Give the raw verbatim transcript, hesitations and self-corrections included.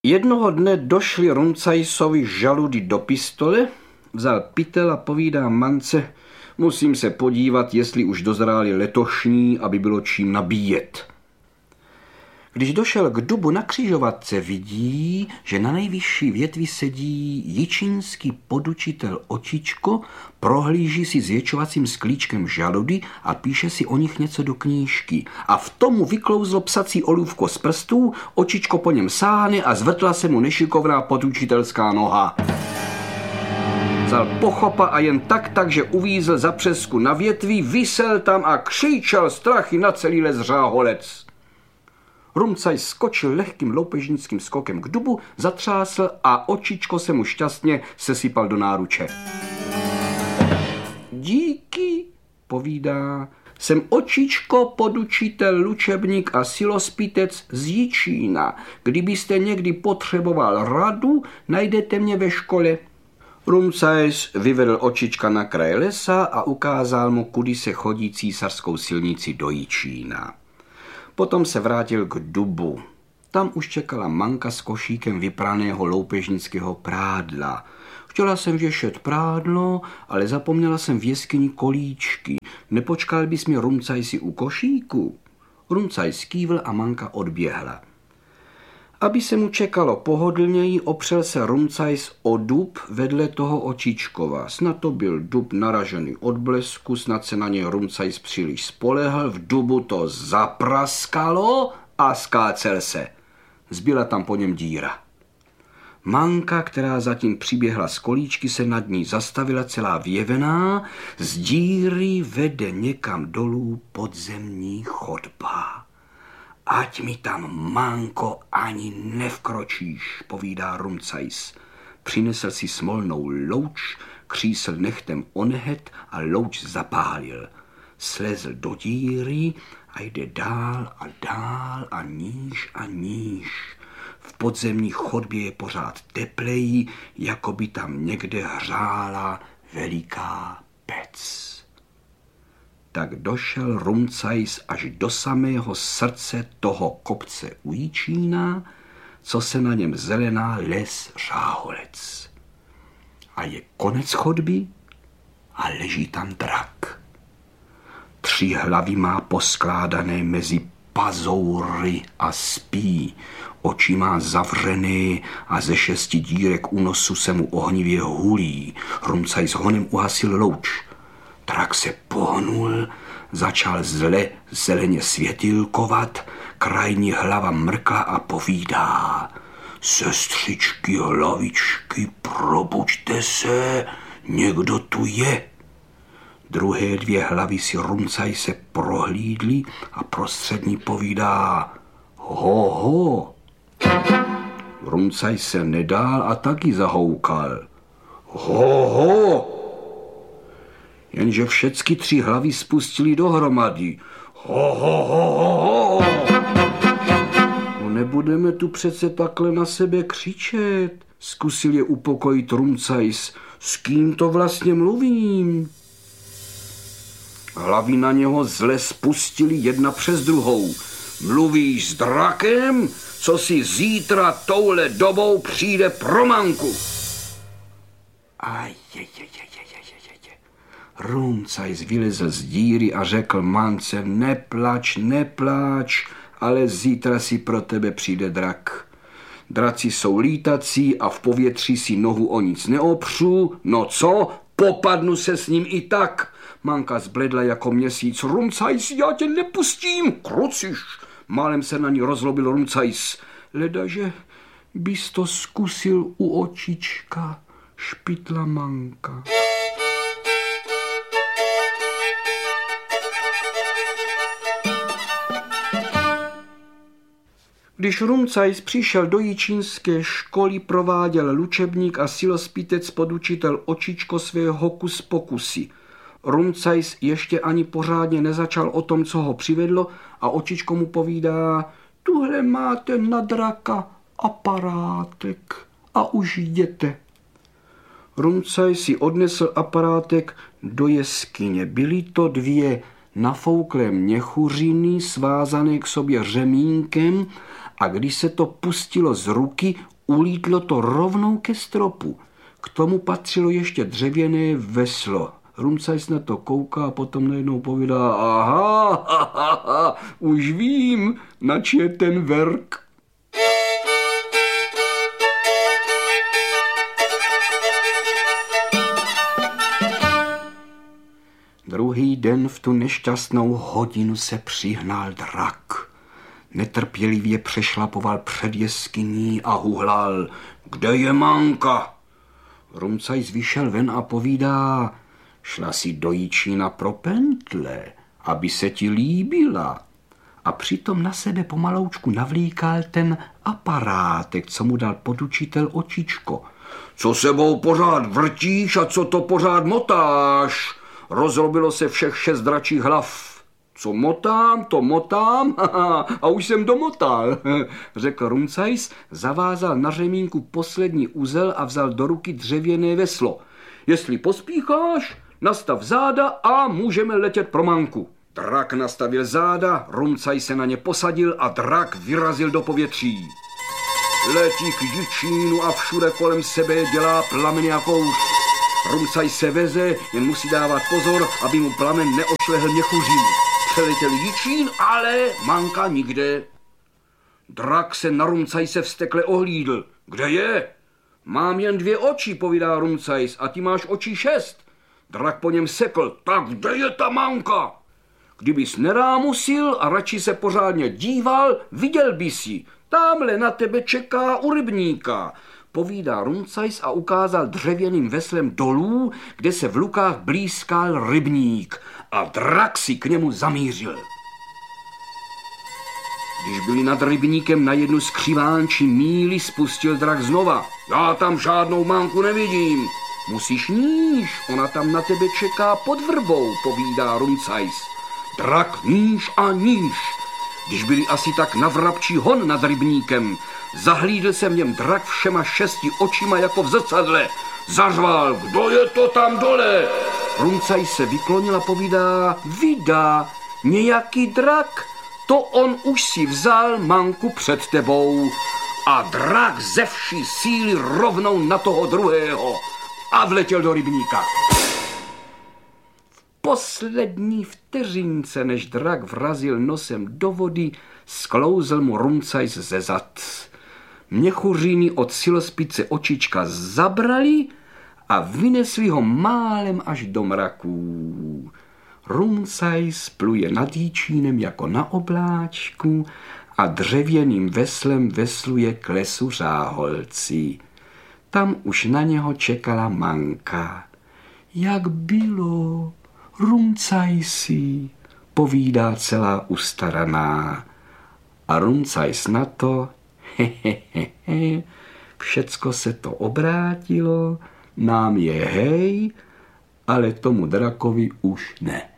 Jednoho dne došli Rumcajsovi žaludy do pistole, vzal pytel a povídá mance, musím se podívat, jestli už dozráli letošní, aby bylo čím nabíjet. Když došel k dubu na křižovatce, vidí, že na nejvyšší větvi sedí jičínský podučitel Očičko, prohlíží si zvětšovacím sklíčkem žaludy a píše si o nich něco do knížky. A v tomu vyklouzlo psací olůvko z prstů, Očičko po něm sáhne a zvrtla se mu nešikovná podučitelská noha. Vzal pochopa a jen tak, tak, že uvízl za přesku na větvi, visel tam a křičel strachy na celý les řáholec. Rumcajs skočil lehkým loupežnickým skokem k dubu, zatřásl a Očičko se mu šťastně sesypal do náruče. Díky, povídá, jsem Očičko, podučitel, lučebník a silospitec z Jičína. Kdybyste někdy potřeboval radu, najdete mě ve škole. Rumcajs vyvedl Očička na kraj lesa a ukázal mu, kudy se chodí císařskou silnici do Jičína. Potom se vrátil k dubu. Tam už čekala manka s košíkem vypraného loupežnického prádla. Chtěla jsem věšet prádlo, ale zapomněla jsem v jeskyni kolíčky. Nepočkal bys mi, Rumcajsi, u košíku? Rumcajs kývl a manka odběhla. Aby se mu čekalo pohodlněji, opřel se Rumcajs o dub vedle toho Očičkova. Snad to byl dub naražený od blesku, snad se na něj Rumcajs příliš spolehl, v dubu to zapraskalo a skácel se. Zbyla tam po něm díra. Manka, která zatím přiběhla z kolíčky, se nad ní zastavila celá vyjevená, z díry vede někam dolů podzemní chodba. Ať mi tam, manko, ani nevkročíš, povídá Rumcajs. Přinesl si smolnou louč, křísl nechtem o nehet a louč zapálil. Slezl do díry a jde dál a dál a níž a níž. V podzemní chodbě je pořád tepleji, jako by tam někde hřála veliká pec. Tak došel Rumcajs až do samého srdce toho kopce u Jičína, co se na něm zelená les řáholec. A je konec chodby a leží tam drak. Tři hlavy má poskládané mezi pazoury a spí. Oči má zavřené a ze šesti dírek u nosu se mu ohnivě hulí. Rumcajs honem uhasil louč. Drak se pohnul, začal zle zeleně světilkovat, krajní hlava mrkla a povídá. Sestřičky, hlavičky, probuďte se, někdo tu je. Druhé dvě hlavy si Rumcajse prohlídly a prostřední povídá. Ho, ho. Rumcajs se nedál a taky zahoukal. Ho, ho. Jenže všecky tři hlavy spustili dohromady. Ho, ho, ho, ho, ho. No nebudeme tu přece takhle na sebe křičet, zkusil je upokojit Rumcajs. S kým to vlastně mluvím? Hlavy na něho zle spustili jedna přes druhou. Mluvíš s drakem, co si zítra touhle dobou přijde pro manku. Aj, je, je, je, je, je, je, je. Rumcajs vylezl z díry a řekl mance, neplač, neplač, ale zítra si pro tebe přijde drak. Draci jsou lítací a v povětří si nohu o nic neopřu. No co? Popadnu se s ním i tak. Manka zbledla jako měsíc. Rumcajs, já tě nepustím, kruciš. Málem se na ní rozlobil Rumcajs. Ledaže bys to zkusil u Očička, špitla manka. Když Rumcajs přišel do jičínské školy, prováděl lučebník a silospitec podučitel Očičko své hokus pokusy. Rumcajs ještě ani pořádně nezačal o tom, co ho přivedlo, a Očičko mu povídá, tuhle máte na draka aparátek a už jděte. Rumcajs si odnesl aparátek do jeskyně. Byly to dvě nafouklé měchuřiny svázané k sobě řemínkem a když se to pustilo z ruky, ulítlo to rovnou ke stropu. K tomu patřilo ještě dřevěné veslo. Rumcajs na to kouká a potom najednou povídá: aha, ha, ha, ha, už vím, nač je ten verk. Druhý den v tu nešťastnou hodinu se přihnal drak. Netrpělivě přešlapoval před jeskyní a huhlal: kde je Manka? Rumcajs vyšel ven a povídá: šla si do Jičína pro pentle, aby se ti líbila. A přitom na sebe pomaloučku navlíkal ten aparátek, co mu dal podučitel Očičko. Co sebou pořád vrtíš a co to pořád motáš? Rozrobilo se všech šest dračích hlav. Co motám, to motám, a už jsem domotal, řekl Rumcajs, zavázal na řemínku poslední uzel a vzal do ruky dřevěné veslo. Jestli pospícháš, nastav záda a můžeme letět pro Manku. Drak nastavil záda, Rumcajs se na ně posadil a drak vyrazil do povětří. Letí k Jičínu a všude kolem sebe dělá plamen jako už. Rumcajs se veze, jen musí dávat pozor, aby mu plamen neošlehl měchuří. Přeletěl Jičín, ale Manka nikde. Drak se na Rumcajse vztekle ohlídl. Kde je? Mám jen dvě oči, povídá Rumcajs, a ty máš oči šest. Drak po něm sekl. Tak kde je ta Manka? Kdybys nerámusil a radši se pořádně díval, viděl bys ji. Támhle na tebe čeká u rybníka, povídá Rumcajs a ukázal dřevěným veslem dolů, kde se v lukách blízkal rybník, a drak si k němu zamířil. Když byli nad rybníkem na jednu skřivánčí míli, spustil drak znova. Já tam žádnou Manku nevidím. Musíš níž, ona tam na tebe čeká pod vrbou, povídá Rumcajs. Drak níž a níž. Když byli asi tak na vrabčí hon nad rybníkem, zahlídl se v něm drak všema šesti očima jako v zrcadle. Zařval: kdo je to tam dole? Rumcajs se vyklonil a povídá: vida, nějaký drak, to on už si vzal Manku před tebou. A drak ze vší síly rovnou na toho druhého a vletěl do rybníka. V poslední vteřince, než drak vrazil nosem do vody, sklouzl mu Rumcajs ze zad. Měchuříny od silospice Očička zabrali a vynesli ho málem až do mraků. Rumcajs pluje nad Jičínem jako na obláčku a dřevěným veslem vesluje k lesu Řáholci. Tam už na něho čekala Manka. Jak bylo, Rumcajsi, povídá celá ustaraná. A Rumcajs na to: hehehe, všecko se to obrátilo, nám je hej, ale tomu drakovi už ne.